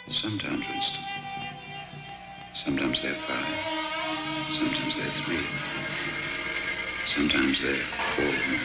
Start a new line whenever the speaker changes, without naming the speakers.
Sometimes, Winston. Sometimes they're 5. Sometimes they're 3. Sometimes they're 4 or more.